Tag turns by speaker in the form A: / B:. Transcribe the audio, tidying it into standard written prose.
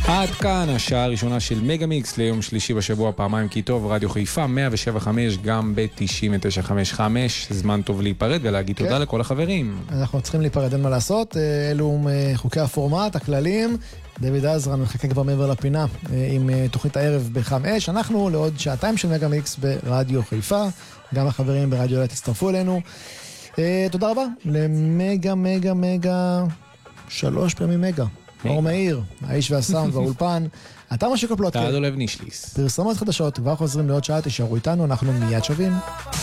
A: עד כאן השעה הראשונה של מגה מיקס ליום שלישי בשבוע, פעמיים כי טוב, רדיו חיפה 107.5, גם ב-99.5. זמן טוב להיפרד ולהגיד תודה לכל החברים.
B: אנחנו צריכים להיפרד, אין מה לעשות. אלו חוקי הפורמט, הכללים. דוד עזרא מחכה כבר מעבר לפינה עם תוכנית הערב בחם אש. אנחנו לעוד שעתיים של מגה מיקס ברדיו חיפה. גם החברים ברדיו אילת תצטרפו אלינו. תודה רבה למגה מגה מגה 3 פעמים מגה. אור מאיר, האיש והסאונד והאולפן. אתה משהו קפלוטקה.
A: תעדו לב נישליס.
B: פרסומות חדשות, כבר חוזרים לעוד שעה, תישארו איתנו, אנחנו מיד שווים.